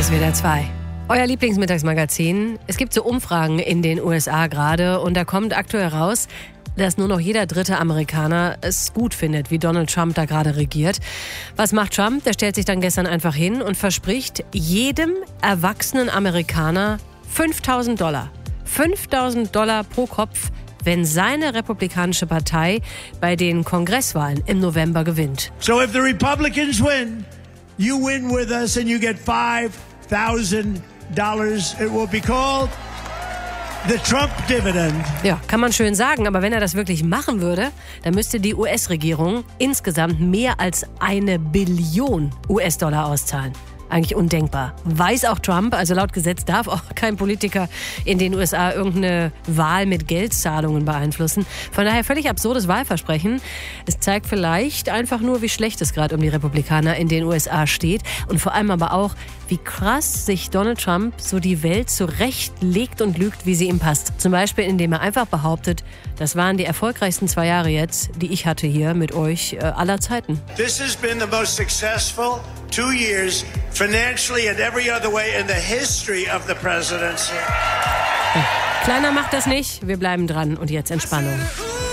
SWR 2. Euer Lieblingsmittagsmagazin. Es gibt so Umfragen in den USA gerade und da kommt aktuell raus, dass nur noch jeder dritte Amerikaner es gut findet, wie Donald Trump da gerade regiert. Was macht Trump? Der stellt sich dann gestern einfach hin und verspricht jedem erwachsenen Amerikaner $5.000. $5.000 pro Kopf, wenn seine republikanische Partei bei den Kongresswahlen im November gewinnt. So if the Republicans win, you win with us and you get $5,000. It will be called the Trump Dividend. Ja, kann man schön sagen, aber wenn er das wirklich machen würde, dann müsste die US-Regierung insgesamt mehr als $1 Billion auszahlen. Eigentlich undenkbar. Weiß auch Trump, also laut Gesetz darf auch kein Politiker in den USA irgendeine Wahl mit Geldzahlungen beeinflussen. Von daher völlig absurdes Wahlversprechen. Es zeigt vielleicht einfach nur, wie schlecht es gerade um die Republikaner in den USA steht und vor allem aber auch, wie krass sich Donald Trump so die Welt zurechtlegt und lügt, wie sie ihm passt. Zum Beispiel, indem er einfach behauptet, das waren die erfolgreichsten 2 Jahre jetzt, die ich hatte hier mit euch aller Zeiten. This has been the most successful 2 years financially and every other way in the history of the presidency. Kleiner macht das nicht, wir bleiben dran und jetzt Entspannung.